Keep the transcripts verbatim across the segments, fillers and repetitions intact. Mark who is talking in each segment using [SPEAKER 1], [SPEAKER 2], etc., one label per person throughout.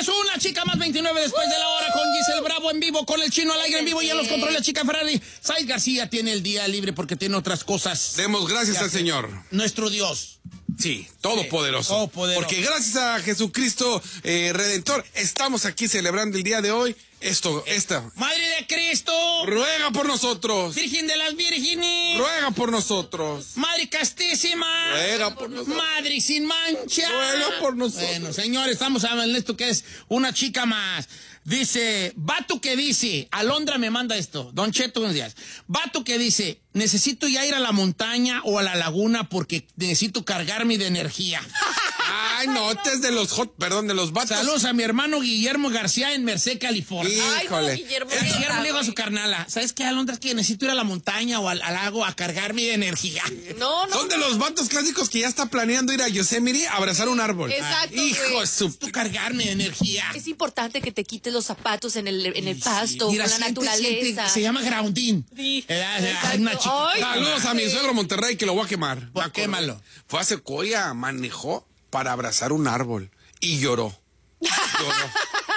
[SPEAKER 1] es una chica más veintinueve después de la hora con Giselle Bravo en vivo, con el Chino al aire en vivo y en los controles Chica Ferrari. Said García tiene el día libre porque tiene otras cosas.
[SPEAKER 2] Demos gracias al Señor.
[SPEAKER 1] Nuestro Dios.
[SPEAKER 2] Sí, todopoderoso.
[SPEAKER 1] Sí, todopoderoso.
[SPEAKER 2] Porque gracias a Jesucristo eh, Redentor, estamos aquí celebrando el día de hoy. Esto, esta.
[SPEAKER 1] Madre de Cristo.
[SPEAKER 2] Ruega por nosotros.
[SPEAKER 1] Virgen de las Vírgenes.
[SPEAKER 2] Ruega por nosotros.
[SPEAKER 1] Madre castísima.
[SPEAKER 2] Ruega por nosotros.
[SPEAKER 1] Madre sin mancha.
[SPEAKER 2] Ruega por nosotros.
[SPEAKER 1] Bueno, señores, estamos hablando de esto que es una chica más. Dice, vato que dice, Alondra me manda esto, Don Cheto, buenos días. Vato que dice, necesito ya ir a la montaña o a la laguna porque necesito cargarme de energía.
[SPEAKER 2] Ay, no, este es de los hot, perdón, de los vatos.
[SPEAKER 1] Saludos a mi hermano Guillermo García en Merced, California.
[SPEAKER 2] Híjole.
[SPEAKER 3] Ay, no, Guillermo,
[SPEAKER 1] Es Guillermo le digo a su carnala, ¿sabes qué, Alondra? Es que necesito ir a la montaña o al, al lago a cargarme de energía.
[SPEAKER 3] No, no.
[SPEAKER 2] Son de los vatos clásicos que ya está planeando ir a Yosemite a abrazar un árbol.
[SPEAKER 3] Exacto,
[SPEAKER 2] Ay, hijo
[SPEAKER 3] güey.
[SPEAKER 2] de su...
[SPEAKER 1] Necesito cargarme de energía.
[SPEAKER 3] Es importante que te quites los zapatos en el, en el pasto,
[SPEAKER 1] Mira,
[SPEAKER 3] con la
[SPEAKER 1] siente,
[SPEAKER 3] naturaleza.
[SPEAKER 1] siente, se llama grounding.
[SPEAKER 3] Sí,
[SPEAKER 1] Era- era
[SPEAKER 3] exacto.
[SPEAKER 1] una chica-
[SPEAKER 3] Ay,
[SPEAKER 2] Saludos a mi suegro Monterrey que lo voy a quemar.
[SPEAKER 1] Pues, quémalo.
[SPEAKER 2] Fue a Sequoia, manejó para abrazar un árbol y lloró. Lloró.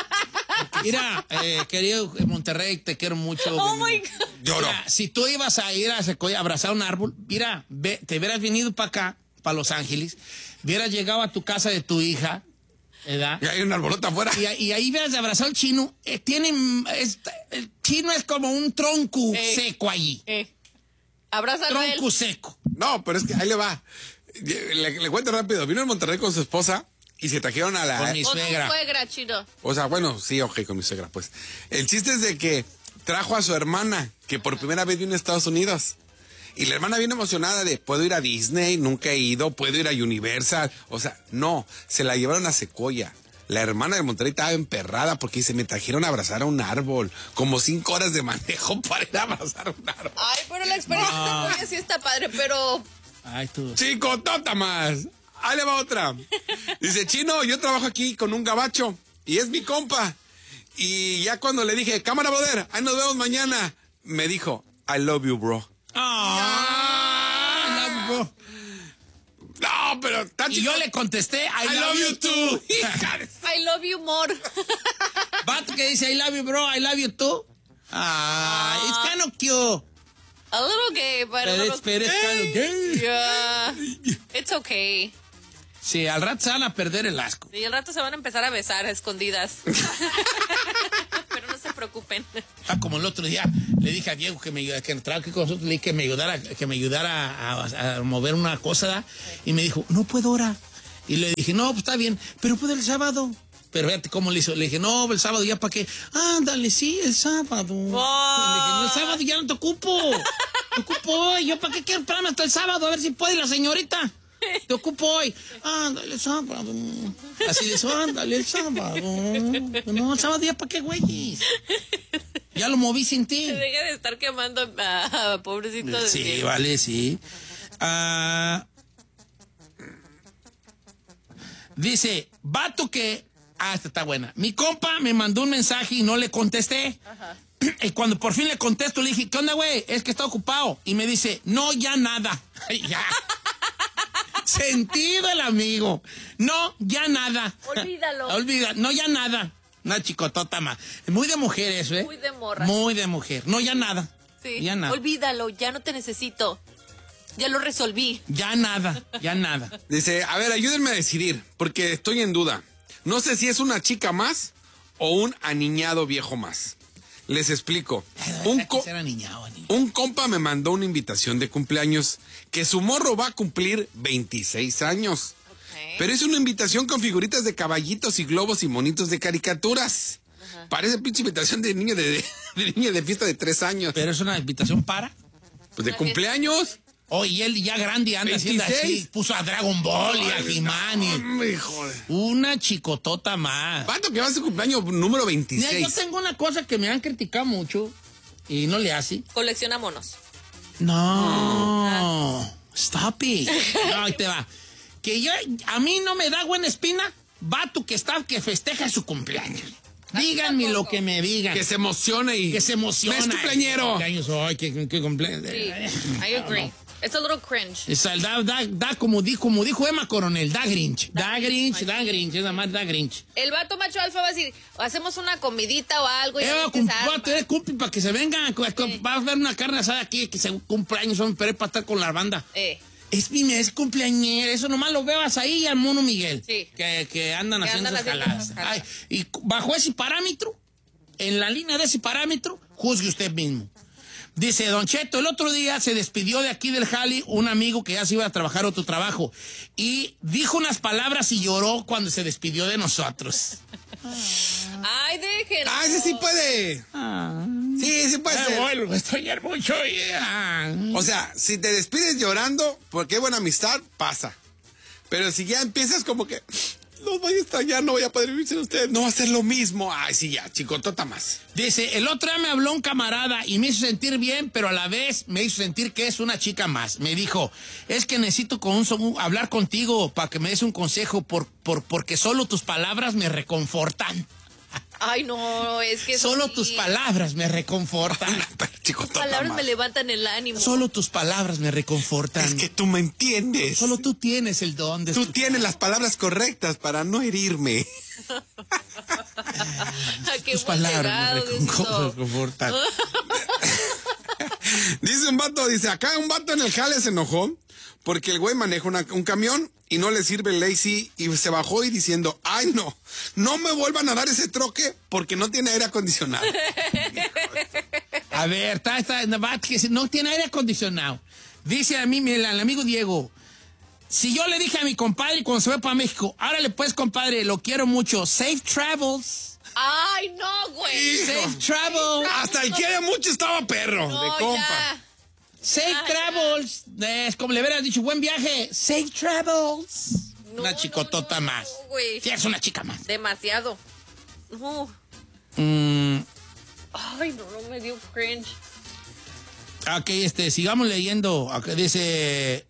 [SPEAKER 1] Mira, eh, querido Monterrey, te quiero mucho.
[SPEAKER 3] Oh,
[SPEAKER 1] Mira,
[SPEAKER 3] my God.
[SPEAKER 2] Lloró.
[SPEAKER 1] si tú ibas a ir a Sequoia a abrazar un árbol, mira, ve, te hubieras venido para acá, para Los Ángeles, hubieras llegado a tu casa de tu hija, ¿verdad?
[SPEAKER 2] Y hay una arbolota afuera.
[SPEAKER 1] Y, y ahí hubieras abrazado al chino. Eh, tiene, es- el chino es como un tronco
[SPEAKER 3] Eh.
[SPEAKER 1] seco allí.
[SPEAKER 3] Eh, abrázalo a él.
[SPEAKER 1] Tronco seco.
[SPEAKER 2] No, pero es que ahí le va. Le, le cuento rápido. Vino en Monterrey con su esposa y se trajeron a la...
[SPEAKER 1] Con mi
[SPEAKER 3] Con tu
[SPEAKER 1] suegra.
[SPEAKER 3] suegra, Chino.
[SPEAKER 2] O sea, bueno, sí, ok, con mi suegra, pues. El chiste es de que trajo a su hermana, que por primera vez vino a Estados Unidos. Y la hermana bien emocionada de, puedo ir a Disney, nunca he ido, puedo ir a Universal. O sea, no, se la llevaron a Sequoia. La hermana de Monterrey estaba emperrada porque dice, me trajeron a abrazar a un árbol. Como cinco horas de manejo para ir a abrazar a un árbol.
[SPEAKER 3] Ay, pero la experiencia de Sequoia sí está padre, pero...
[SPEAKER 1] Ay, tú.
[SPEAKER 2] Chico, tota más. Ahí le va otra. Dice, Chino, yo trabajo aquí con un gabacho y es mi compa. Y ya cuando le dije, cámara, brother, ahí nos vemos mañana, me dijo, I love you, bro.
[SPEAKER 1] Ah, no, bro.
[SPEAKER 2] No, pero está
[SPEAKER 1] Y
[SPEAKER 2] chico.
[SPEAKER 1] yo le contesté, I,
[SPEAKER 2] I love you too. Hija de-
[SPEAKER 3] I love you more.
[SPEAKER 1] Vato que dice, I love you, bro, I love you too. Ah, it's kind of cute.
[SPEAKER 3] A little gay, but a
[SPEAKER 1] Pero
[SPEAKER 3] little...
[SPEAKER 1] it's, pero it's kind of gay.
[SPEAKER 3] Yeah, it's okay.
[SPEAKER 1] Sí, al rato se van a perder el asco.
[SPEAKER 3] Y al rato se van a empezar a besar a escondidas. Pero no se preocupen.
[SPEAKER 1] Ah, como el otro día le dije a Diego que me ayudara, que entraba aquí con nosotros, le dije que me ayudara, que me ayudara a, a mover una cosa, ¿da? Y me dijo, no puedo ahora. Y le dije, no, pues está bien, pero puedo el sábado. Pero fíjate cómo le hizo. Le dije, no, el sábado ya para qué. Ándale, sí, el sábado.
[SPEAKER 3] Oh.
[SPEAKER 1] Le dije, no, el sábado ya no te ocupo. Te ocupo hoy. Yo para qué quiero esperarme hasta el sábado a ver si puede la señorita. Te ocupo hoy. Ándale, el sábado. Así de eso, ándale, el sábado. No, el sábado ya para qué, güeyes. Ya lo moví sin ti.
[SPEAKER 3] Deja de estar quemando a, a pobrecito de
[SPEAKER 1] Sí,
[SPEAKER 3] Diego.
[SPEAKER 1] vale, sí. Ah, dice, vato que... Ah, esta está buena. Mi compa me mandó un mensaje y no le contesté.
[SPEAKER 3] Ajá.
[SPEAKER 1] Y cuando por fin le contesto, le dije, ¿qué onda, güey? Es que está ocupado. Y me dice, no, ya nada. Ya. Sentido el amigo. No, ya nada.
[SPEAKER 3] Olvídalo.
[SPEAKER 1] Olvida, no, ya nada. Una chicotota más. Muy de mujer eso, ¿eh?
[SPEAKER 3] Muy de morra.
[SPEAKER 1] Muy de mujer. No, ya nada.
[SPEAKER 3] Sí.
[SPEAKER 1] Ya nada.
[SPEAKER 3] Olvídalo, ya no te necesito. Ya lo resolví.
[SPEAKER 1] Ya nada, ya nada.
[SPEAKER 2] Dice, a ver, ayúdenme a decidir, porque estoy en duda. No sé si es una chica más o un aniñado viejo más. Les explico. Un, co-
[SPEAKER 1] Era niñado, niño.
[SPEAKER 2] un compa me mandó una invitación de cumpleaños que su morro va a cumplir veintiséis años.
[SPEAKER 3] Ok.
[SPEAKER 2] Pero es una invitación con figuritas de caballitos y globos y monitos de caricaturas. Parece pinche invitación de niño de, de, de niño de fiesta de tres años.
[SPEAKER 1] Pero es una invitación para.
[SPEAKER 2] Pues de cumpleaños.
[SPEAKER 1] Oh, y él ya grande anda haciendo
[SPEAKER 2] veintiséis.
[SPEAKER 1] así. Puso a Dragon Ball y a He-Man y
[SPEAKER 2] Hombre, joder.
[SPEAKER 1] una chicotota más.
[SPEAKER 2] Vato que va a su cumpleaños número
[SPEAKER 1] Mira, yo
[SPEAKER 2] veintiséis.
[SPEAKER 1] tengo una cosa que me han criticado mucho y no le hace.
[SPEAKER 3] Colecciona monos.
[SPEAKER 1] No. Stop it. No, ahí te va. Que yo, a mí no me da buena espina, vato que está, que festeja su cumpleaños. Díganme lo que me digan.
[SPEAKER 2] Que se emocione y...
[SPEAKER 1] Que se emociona.
[SPEAKER 2] Es cumpleañero.
[SPEAKER 1] Cumpleaños hoy, que, que cumpleaños.
[SPEAKER 3] Sí, I agree. It's a little cringe.
[SPEAKER 1] Es el da, da, da, como dijo, como dijo Emma Coronel, da Grinch. Da, da Grinch, da Grinch, es nada más da Grinch.
[SPEAKER 3] El vato macho alfa va a decir, hacemos una comidita o algo. Y
[SPEAKER 1] Eh,
[SPEAKER 3] a ver qué
[SPEAKER 1] cum-
[SPEAKER 3] se
[SPEAKER 1] voy a
[SPEAKER 3] arma.
[SPEAKER 1] tener cumple para que se vengan.
[SPEAKER 3] Sí.
[SPEAKER 1] Va a haber una carne asada aquí, que se cumpleaños, son pero para estar con la banda.
[SPEAKER 3] Eh,
[SPEAKER 1] Es mi mes cumpleañero, eso nomás lo veas ahí al mono Miguel.
[SPEAKER 3] Sí.
[SPEAKER 1] Que, que andan
[SPEAKER 3] Que
[SPEAKER 1] haciendo
[SPEAKER 3] andan
[SPEAKER 1] esas
[SPEAKER 3] haciendo
[SPEAKER 1] jaladas.
[SPEAKER 3] esas jaladas.
[SPEAKER 1] Ay, y bajo ese parámetro, en la línea de ese parámetro, juzgue usted mismo. Dice, Don Cheto, el otro día se despidió de aquí del Jali un amigo que ya se iba a trabajar otro trabajo. Y dijo unas palabras y lloró cuando se despidió de nosotros.
[SPEAKER 3] ay, déjenlo.
[SPEAKER 2] Ah, ese sí puede.
[SPEAKER 1] Ah,
[SPEAKER 2] Sí, sí puede ser.
[SPEAKER 1] vuelvo a extrañar mucho. Yeah.
[SPEAKER 2] O sea, si te despides llorando porque hay buena amistad, pasa. Pero si ya empiezas como que los voy a extrañar, no voy a poder vivir sin ustedes, no va a ser lo mismo. Ay, sí, ya, chicotota más.
[SPEAKER 1] Dice, el otro día me habló un camarada y me hizo sentir bien, pero a la vez me hizo sentir que es una chica más. Me dijo, es que necesito con un, son- hablar contigo para que me des un consejo por, por, porque solo tus palabras me reconfortan.
[SPEAKER 3] Ay, no, es que eso
[SPEAKER 1] Solo
[SPEAKER 3] sí.
[SPEAKER 1] tus palabras me reconfortan.
[SPEAKER 2] Pero, chicotota
[SPEAKER 3] palabras
[SPEAKER 2] más.
[SPEAKER 3] me levantan el ánimo.
[SPEAKER 1] Solo tus palabras me reconfortan.
[SPEAKER 2] Es que tú me entiendes.
[SPEAKER 1] Solo tú tienes el don de
[SPEAKER 2] Tú
[SPEAKER 1] escuchar.
[SPEAKER 2] tienes las palabras correctas para no herirme.
[SPEAKER 3] Ay, qué
[SPEAKER 1] Tus
[SPEAKER 3] buen
[SPEAKER 1] palabras me
[SPEAKER 3] legado,
[SPEAKER 1] recon-
[SPEAKER 3] Diosito.
[SPEAKER 1] reconfortan.
[SPEAKER 2] Dice un vato, dice, acá un vato en el jale se enojó porque el güey maneja una- un camión y no le sirve el Lazy y se bajó y diciendo, ay no, no me vuelvan a dar ese troque porque no tiene aire acondicionado.
[SPEAKER 1] A ver, está, está, va, que si no tiene aire acondicionado. Dice a mí, mi- el, el amigo Diego, si yo le dije a mi compadre cuando se fue para México, ahora le puedes, compadre, lo quiero mucho, safe travels,
[SPEAKER 3] Ay, no, güey.
[SPEAKER 2] Hijo.
[SPEAKER 1] safe travels,
[SPEAKER 2] Hasta el quiere mucho estaba perro,
[SPEAKER 3] No,
[SPEAKER 2] de compa.
[SPEAKER 3] ya.
[SPEAKER 1] safe
[SPEAKER 3] Ya,
[SPEAKER 1] travels, es como le hubieras dicho, buen viaje, safe travels.
[SPEAKER 3] No,
[SPEAKER 1] Una
[SPEAKER 3] no,
[SPEAKER 1] chicotota
[SPEAKER 3] no,
[SPEAKER 1] más.
[SPEAKER 3] no, güey.
[SPEAKER 1] Sí, es una chica más.
[SPEAKER 3] Demasiado. Uh.
[SPEAKER 1] Mm,
[SPEAKER 3] Ay, no, no me dio cringe.
[SPEAKER 1] ok, este, sigamos leyendo. Ok, dice...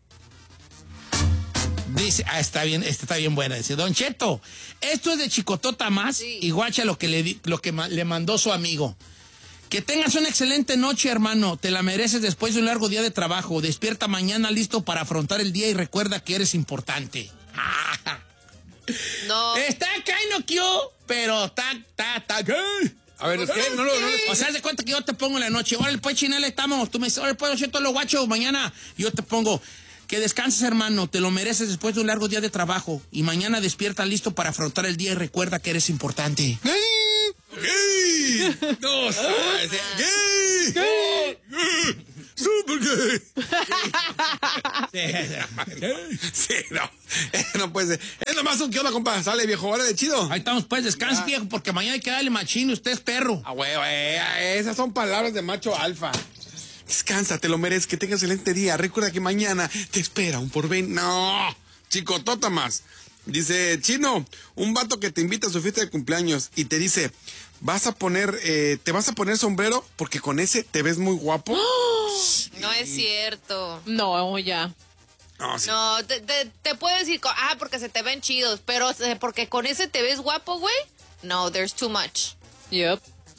[SPEAKER 1] Dice, ah, está bien, esta está bien buena. Dice, Don Cheto, esto es de chicotota más
[SPEAKER 3] Sí.
[SPEAKER 1] y guacha lo que, le, di- lo que ma- le mandó su amigo. Que tengas una excelente noche, hermano. Te la mereces después de un largo día de trabajo. Despierta mañana listo para afrontar el día y recuerda que eres importante.
[SPEAKER 3] No.
[SPEAKER 1] Está kind of cute, pero está, está, está gay.
[SPEAKER 2] A ver, ¿qué? No, lo- no, lo-
[SPEAKER 1] O sea, haz de cuenta que yo te pongo en la noche. Órale, pues, Chinela, estamos. Tú me dices, órale, pues, Don Cheto, lo guacho, mañana. Yo te pongo, que descanses, hermano. Te lo mereces después de un largo día de trabajo. Y mañana despierta listo para afrontar el día y recuerda que eres importante.
[SPEAKER 2] ¡Gay! ¡Gay! No, sabes, ¡gay! ¡Gay! ¡Super gay! Sí, no. No puede ser. Es nomás un que onda, compa. Sale, viejo. Órale, chido.
[SPEAKER 1] Ahí estamos, pues, descansa,
[SPEAKER 2] Ya.
[SPEAKER 1] viejo, porque mañana hay que darle machino. Usted es perro.
[SPEAKER 2] Ah, güey, güey, esas son palabras de macho alfa. Descansa, te lo mereces, que tengas un excelente día. Recuerda que mañana te espera un porvenir. No, chicotota más. Dice, Chino, un vato que te invita a su fiesta de cumpleaños y te dice, vas a poner, eh, te vas a poner sombrero porque con ese te ves muy guapo.
[SPEAKER 3] No es cierto.
[SPEAKER 4] No, ya.
[SPEAKER 2] No, sí.
[SPEAKER 3] No, te, te, te puedo decir, co- ah, porque se te ven chidos, pero eh, porque con ese te ves guapo, güey. No, there's too much.
[SPEAKER 4] Yep.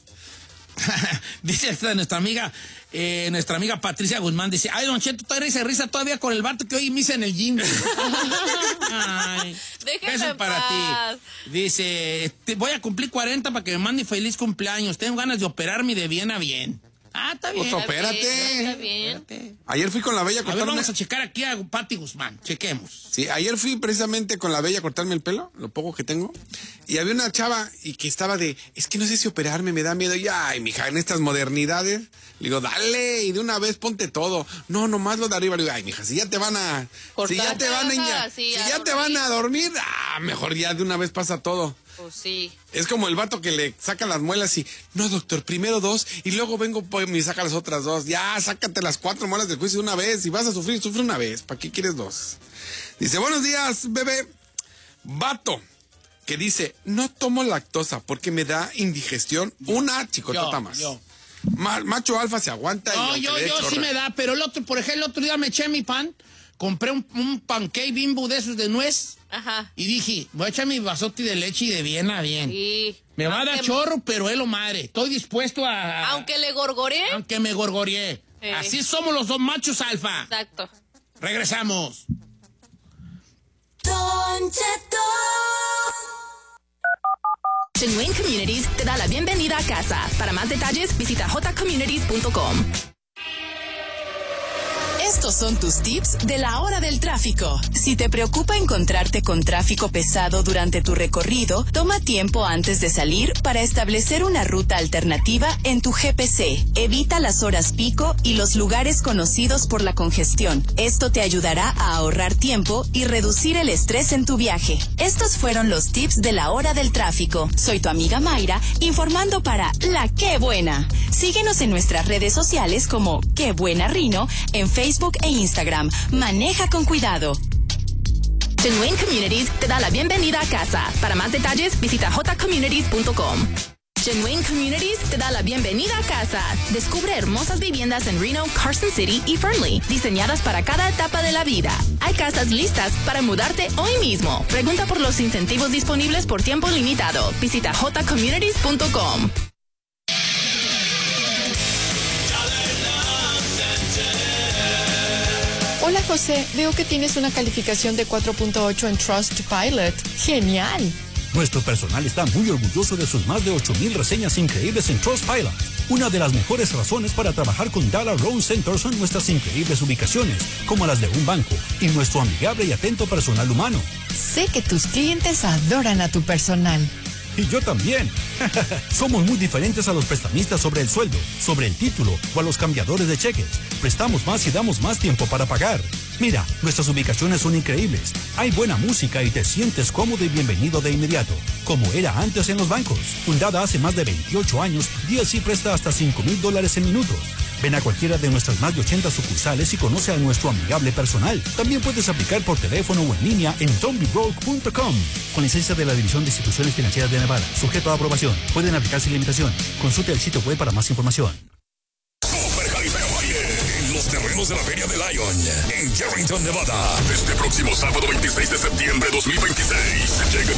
[SPEAKER 1] Dice esta nuestra amiga, eh, nuestra amiga Patricia Guzmán, dice, ay, Don Cheto, todavía risa, risa todavía con el vato que hoy me hice en el gym. Ay,
[SPEAKER 3] Déjenme
[SPEAKER 1] eso es
[SPEAKER 3] en
[SPEAKER 1] para
[SPEAKER 3] paz.
[SPEAKER 1] ti. Dice, te- voy a cumplir cuarenta para que me mande feliz cumpleaños. Tengo ganas de operarme de bien a bien. Ah, está bien.
[SPEAKER 2] Pues,
[SPEAKER 3] Está bien,
[SPEAKER 2] Espérate.
[SPEAKER 3] Está bien.
[SPEAKER 1] Espérate.
[SPEAKER 2] Ayer fui con la Bella a
[SPEAKER 1] A ver,
[SPEAKER 2] cortarme...
[SPEAKER 1] vamos a checar aquí a Pati Guzmán. Chequemos.
[SPEAKER 2] Sí, ayer fui precisamente con la Bella a cortarme el pelo, lo poco que tengo, y había una chava y que estaba de, es que no sé si operarme, me da miedo. Y ay, mija, en estas modernidades, le digo, dale, y de una vez ponte todo. No, nomás lo de arriba. Le digo, ay, mija, si ya te van a,
[SPEAKER 4] Cortar.
[SPEAKER 2] si ya te van a,
[SPEAKER 3] Ajá,
[SPEAKER 2] ya-
[SPEAKER 3] sí,
[SPEAKER 2] si
[SPEAKER 3] a
[SPEAKER 2] ya te
[SPEAKER 3] dormir.
[SPEAKER 2] van a dormir, ah, mejor ya de una vez pasa todo.
[SPEAKER 3] Pues sí.
[SPEAKER 2] Es como el vato que le saca las muelas y, no, doctor, primero dos y luego vengo pues, y saca las otras dos. Ya, sácate las cuatro muelas del juicio de una vez. Si vas a sufrir, sufre una vez. ¿Para qué quieres dos? Dice, buenos días, bebé. Vato que dice, no tomo lactosa porque me da indigestión. Una chicotota
[SPEAKER 1] Yo,
[SPEAKER 2] más.
[SPEAKER 1] yo.
[SPEAKER 2] Ma- macho alfa se aguanta. y
[SPEAKER 1] No,
[SPEAKER 2] aunque
[SPEAKER 1] yo,
[SPEAKER 2] le dé
[SPEAKER 1] yo sí
[SPEAKER 2] chorro.
[SPEAKER 1] me da, pero el otro, por ejemplo, el otro día me eché mi pan, compré un, un pancake Bimbo de esos de nuez
[SPEAKER 3] Ajá.
[SPEAKER 1] y dije, voy a echar mi vasote de leche y de bien a bien.
[SPEAKER 3] Sí.
[SPEAKER 1] Me va a dar
[SPEAKER 3] Aunque-
[SPEAKER 1] chorro, pero es lo madre. Estoy dispuesto a... a-
[SPEAKER 3] Aunque le gorgoré.
[SPEAKER 1] aunque me gorgoreé.
[SPEAKER 3] Eh.
[SPEAKER 1] Así somos los dos machos alfa.
[SPEAKER 3] Exacto.
[SPEAKER 1] Regresamos.
[SPEAKER 4] Don Cheto.
[SPEAKER 5] Genuine Communities te da la bienvenida a casa. Para más detalles, visita j communities punto com. Estos son tus tips de la hora del tráfico. Si te preocupa encontrarte con tráfico pesado durante tu recorrido, toma tiempo antes de salir para establecer una ruta alternativa en tu G P C. Evita las horas pico y los lugares conocidos por la congestión. Esto te ayudará a ahorrar tiempo y reducir el estrés en tu viaje. Estos fueron los tips de la hora del tráfico. Soy tu amiga Mayra, informando para La Qué Buena. Síguenos en nuestras redes sociales como Qué Buena Rino, en Facebook e Instagram. Maneja con cuidado. Genuine Communities te da la bienvenida a casa. Para más detalles, visita j communities punto com. Genuine Communities te da la bienvenida a casa. Descubre hermosas viviendas en Reno, Carson City y Fernley, diseñadas para cada etapa de la vida. Hay casas listas para mudarte hoy mismo. Pregunta por los incentivos disponibles por tiempo limitado. Visita j communities punto com.
[SPEAKER 6] Hola José, veo que tienes una calificación de cuatro punto ocho en Trustpilot. ¡Genial!
[SPEAKER 7] Nuestro personal está muy orgulloso de sus más de ocho mil reseñas increíbles en Trustpilot. Una de las mejores razones para trabajar con Dollar Loan Center son nuestras increíbles ubicaciones, como las de un banco, y nuestro amigable y atento personal humano.
[SPEAKER 6] Sé que tus clientes adoran a tu personal.
[SPEAKER 7] Y yo también. Somos muy diferentes a los prestamistas sobre el sueldo, sobre el título o a los cambiadores de cheques. Prestamos más y damos más tiempo para pagar. Mira, nuestras ubicaciones son increíbles. Hay buena música y te sientes cómodo y bienvenido de inmediato, como era antes en los bancos. Fundada hace más de veintiocho años, D L C presta hasta cinco mil dólares en minutos. Ven a cualquiera de nuestras más de ochenta sucursales y conoce a nuestro amigable personal. También puedes aplicar por teléfono o en línea en zombie broke punto com. Con licencia de la División de Instituciones Financieras de Nevada. Sujeto a aprobación. Pueden aplicarse limitación. Consulte el sitio web para más información.
[SPEAKER 8] Super Jaripeo Valle, en los terrenos de la Feria de Lion, en Carrington, Nevada. Este próximo sábado veintiséis de septiembre de dos mil veintiséis, llega